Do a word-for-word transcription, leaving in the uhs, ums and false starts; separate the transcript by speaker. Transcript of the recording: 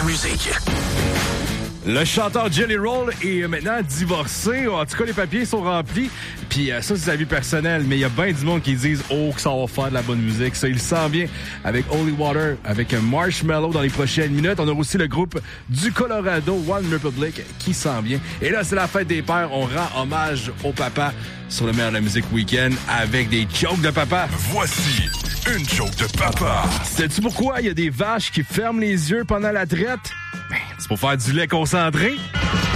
Speaker 1: musique.
Speaker 2: Le chanteur Jelly Roll est maintenant divorcé. En tout cas, les papiers sont remplis. Puis euh, ça, c'est sa vie personnelle. Mais il y a bien du monde qui disent « Oh, que ça va faire de la bonne musique. » Ça, il le sent bien avec Holy Water, avec Marshmello dans les prochaines minutes. On a aussi le groupe du Colorado, One Republic, qui sent bien. Et là, c'est la fête des pères. On rend hommage au papa sur le meilleur de la musique week-end avec des jokes de papa.
Speaker 1: Voici une joke de papa.
Speaker 2: Sais-tu pourquoi il y a des vaches qui ferment les yeux pendant la traite? Ben, c'est pour faire du lait concentré.